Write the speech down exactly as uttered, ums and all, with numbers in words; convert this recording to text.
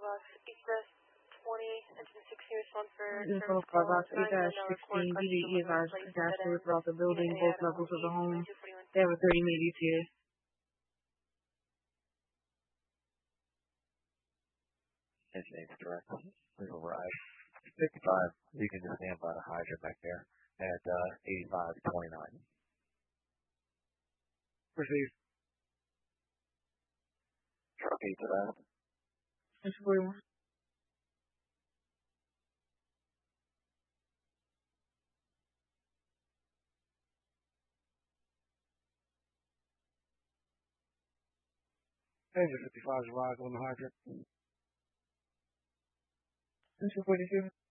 Info Clubhouse eight sixteen, B D E advised gas fluid throughout the building, both levels of the home. They have a thirty minute E T A. Engineering's direct. We've arrived. fifty-five, you can just stand by the hydrant back there at uh, eighty-five twenty-nine. Proceed. Truck eight to that. It's forty-one. Engine fifty-five is arrived on the hydrant. It's forty-two.